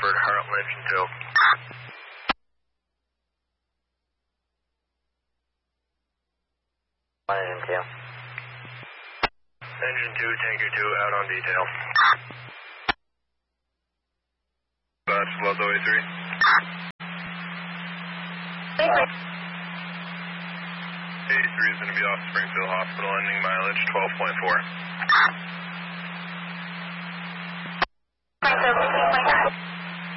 Hartford, Heartland, engine 2. Engine 2. Engine 2, Tanker 2, out on detail. That's Love's OA 3. A3 is going to be off Springfield Hospital, ending mileage 12.4.